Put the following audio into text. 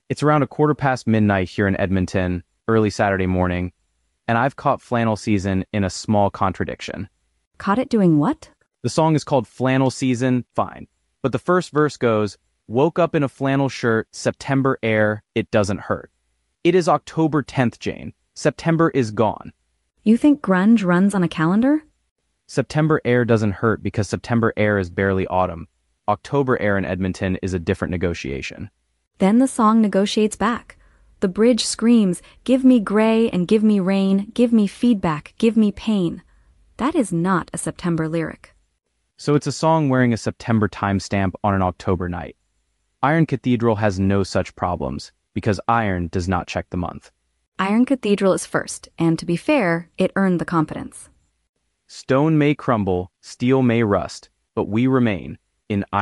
It's around a quarter past midnight here in Edmonton, early Saturday morning, and I've caught flannel season in a small contradiction. Caught it doing what? The song is called Flannel Season, fine. But the first verse goes, woke up in a flannel shirt, September air, it doesn't hurt. It is October 10th, Jane. September is gone. You think grunge runs on a calendar? September air doesn't hurt because September air is barely autumn. October air in Edmonton is a different negotiation. Then the song negotiates back. The bridge screams, give me gray and give me rain, give me feedback, give me pain. That is not a September lyric. So it's a song wearing a September timestamp on an October night. Iron Cathedral has no such problems because Iron does not check the month. Iron Cathedral is first, and to be fair, it earned the confidence. Stone may crumble, steel may rust, but we remain in